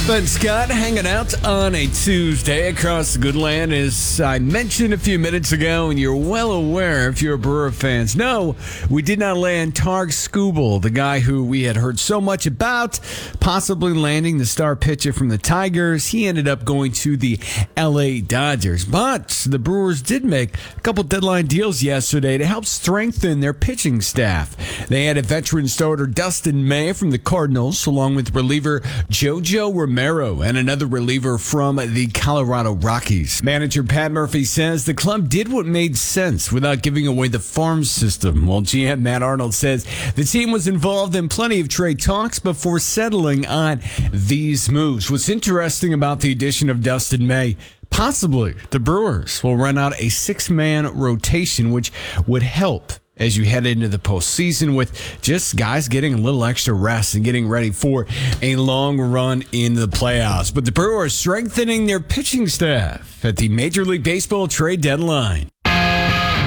Ben Scott hanging out on a Tuesday across the good land. As I mentioned a few minutes ago, and you're well aware if you're Brewer fans. No, we did not land Targ Skubal, the guy who we had heard so much about, possibly landing the star pitcher from the Tigers. He ended up going to the LA Dodgers. But the Brewers did make a couple deadline deals yesterday to help strengthen their pitching staff. They had a veteran starter, Dustin May, from the Cardinals, along with reliever JoJo Romero and another reliever from the Colorado Rockies. Manager Pat Murphy says the club did what made sense without giving away the farm system, while GM Matt Arnold says the team was involved in plenty of trade talks before settling on these moves. What's interesting about the addition of Dustin May, possibly the Brewers will run out a 6-man rotation, which would help as you head into the postseason with just guys getting a little extra rest and getting ready for a long run in the playoffs. But the Brewers strengthening their pitching staff at the Major League Baseball trade deadline.